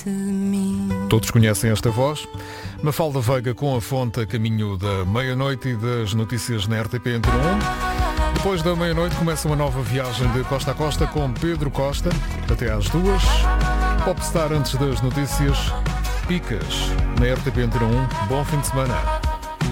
de mim. Todos conhecem esta voz? Mafalda Veiga com a fonte a caminho da meia-noite e das notícias na RTP Antena 1. Depois da meia-noite começa uma nova viagem de costa a costa com Pedro Costa, até às 2. Popstar antes das notícias. Picas na RTP Antena 1. Bom fim de semana.